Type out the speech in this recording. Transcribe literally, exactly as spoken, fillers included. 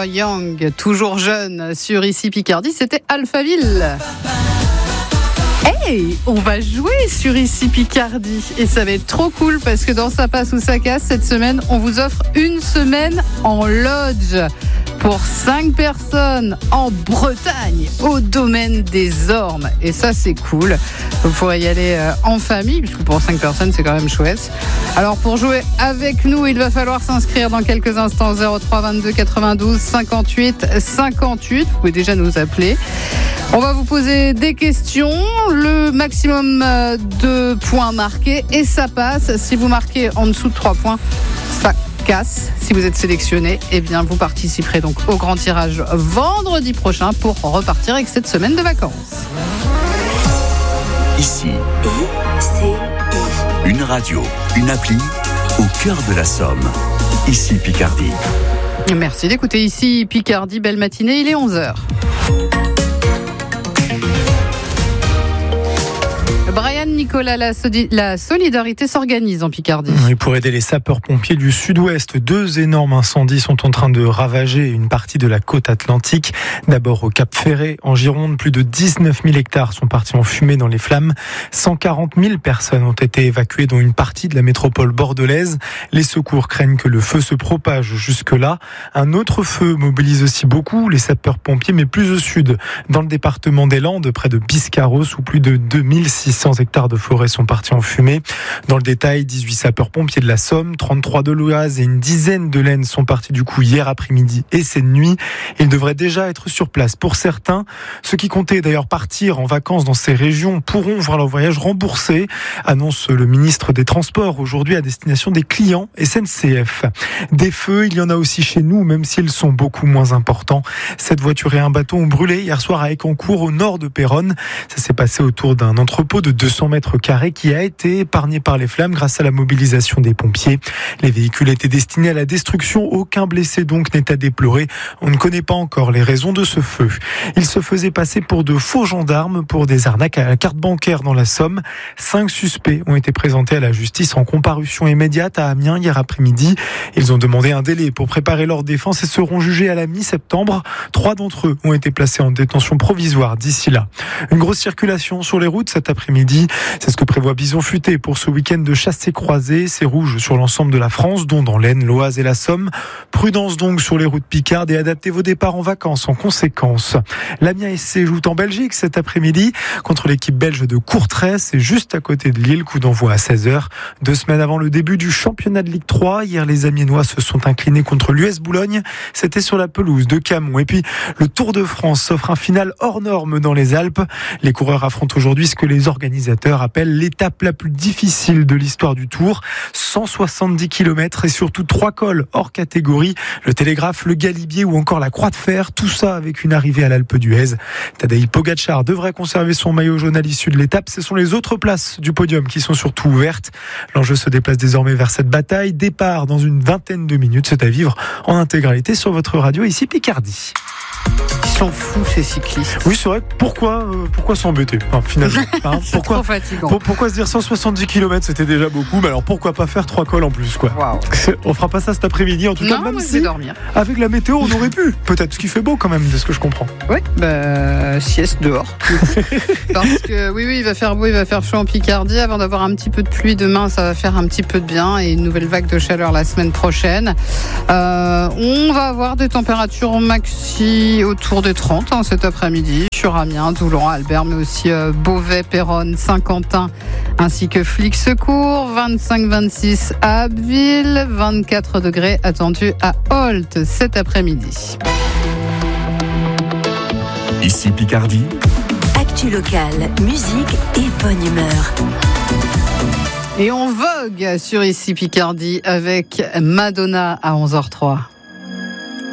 Forever Young, toujours jeune, sur Ici Picardie, c'était Alphaville. Hey, on va jouer sur Ici Picardie et ça va être trop cool parce que dans Ça passe ou ça casse, cette semaine, on vous offre une semaine en lodge pour cinq personnes en Bretagne, au domaine des Ormes. Et ça, c'est cool. Vous pourrez y aller en famille, puisque pour cinq personnes, c'est quand même chouette. Alors, pour jouer avec nous, il va falloir s'inscrire dans quelques instants au zéro trois vingt-deux quatre-vingt-douze cinquante-huit cinquante-huit. Vous pouvez déjà nous appeler. On va vous poser des questions, le maximum de points marqués, et ça passe. Si vous marquez en dessous de trois points, ça casse. Si vous êtes sélectionné, eh bien vous participerez donc au grand tirage vendredi prochain pour repartir avec cette semaine de vacances. Ici, une radio, une appli au cœur de la Somme. Ici Picardie. Merci d'écouter Ici Picardie. Belle matinée, il est onze heures. Brian, Nicolas, la, sodi- la solidarité s'organise en Picardie. Oui, pour aider les sapeurs-pompiers du sud-ouest, deux énormes incendies sont en train de ravager une partie de la côte atlantique. D'abord au Cap Ferret, en Gironde, plus de dix-neuf mille hectares sont partis en fumée dans les flammes. cent quarante mille personnes ont été évacuées, dont une partie de la métropole bordelaise. Les secours craignent que le feu se propage jusque-là. Un autre feu mobilise aussi beaucoup les sapeurs-pompiers, mais plus au sud, dans le département des Landes, près de Biscarrosse, où plus de deux mille six cents hectares de forêt sont partis en fumée. Dans le détail, dix-huit sapeurs-pompiers de la Somme, trente-trois de l'Oise et une dizaine de l'Aisne sont partis du coup hier après-midi et cette nuit. Ils devraient déjà être sur place. Pour certains, ceux qui comptaient d'ailleurs partir en vacances dans ces régions pourront voir leur voyage remboursé, annonce le ministre des Transports aujourd'hui à destination des clients S N C F. Des feux, il y en a aussi chez nous, même s'ils sont beaucoup moins importants. Cette voiture et un bateau ont brûlé hier soir à Écancourt, au nord de Péronne. Ça s'est passé autour d'un entrepôt de deux cents mètres carrés qui a été épargné par les flammes grâce à la mobilisation des pompiers. Les véhicules étaient destinés à la destruction. Aucun blessé donc n'est à déplorer. On ne connaît pas encore les raisons de ce feu. Il se faisait passer pour de faux gendarmes pour des arnaques à la carte bancaire dans la Somme. Cinq suspects ont été présentés à la justice en comparution immédiate à Amiens hier après-midi. Ils ont demandé un délai pour préparer leur défense et seront jugés à la mi-septembre. Trois d'entre eux ont été placés en détention provisoire d'ici là. Une grosse circulation sur les routes cet après-midi. C'est ce que prévoit Bison Futé pour ce week-end de chassé-croisé. C'est rouge sur l'ensemble de la France, dont dans l'Aisne, l'Oise et la Somme. Prudence donc sur les routes picardes et adaptez vos départs en vacances en conséquence. L'Amiens S C joue en Belgique cet après-midi contre l'équipe belge de Courtrai. C'est juste à côté de Lille, coup d'envoi à seize heures. Deux semaines avant le début du championnat de Ligue trois, hier les Amiénois se sont inclinés contre l'U S Boulogne. C'était sur la pelouse de Camon. Et puis le Tour de France s'offre un final hors norme dans les Alpes. Les coureurs affrontent aujourd'hui ce que les organisateurs appellent l'étape la plus difficile de l'histoire du Tour. cent soixante-dix kilomètres et surtout trois cols hors catégorie. Le Télégraphe, le Galibier ou encore la Croix de Fer. Tout ça avec une arrivée à l'Alpe d'Huez. Tadej Pogačar devrait conserver son maillot jaune à l'issue de l'étape. Ce sont les autres places du podium qui sont surtout ouvertes. L'enjeu se déplace désormais vers cette bataille. Départ dans une vingtaine de minutes. C'est à vivre en intégralité sur votre radio Ici Picardie. Ils sont fous ces cyclistes. Oui, c'est vrai. Pourquoi, euh, pourquoi s'embêter enfin, finalement hein, C'est pourquoi, trop fatigant. pour, pourquoi se dire cent soixante-dix kilomètres, c'était déjà beaucoup. Mais alors pourquoi pas faire trois cols en plus quoi. Wow. On fera pas ça cet après-midi en tout non, cas, même moi, je si vais dormir. avec la météo on aurait pu. Peut-être ce qui fait beau quand même de ce que je comprends. Oui, bah, sieste dehors. Parce que oui, oui, il va faire beau, il va faire chaud en Picardie. Avant d'avoir un petit peu de pluie demain, ça va faire un petit peu de bien et une nouvelle vague de chaleur la semaine prochaine. Euh, on va avoir des températures maxi autour des trente hein, cet après-midi sur Amiens, Doulan, Albert, mais aussi euh, Beauvais, Péronne, Saint-Quentin, ainsi que Flix-Secours. vingt-cinq vingt-six à Abbeville, vingt-quatre degrés attendus à Holt cet après-midi. Ici Picardie. Actu locale, musique et bonne humeur. Et on vogue sur Ici Picardie avec Madonna à onze heures zéro trois.